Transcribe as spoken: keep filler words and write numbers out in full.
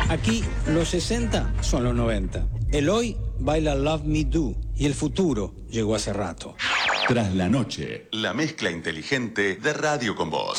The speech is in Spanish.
Aquí los sesenta son los noventa. El hoy baila Love Me Do y el futuro llegó hace rato. Tras la noche, la mezcla inteligente de Radio con Vos.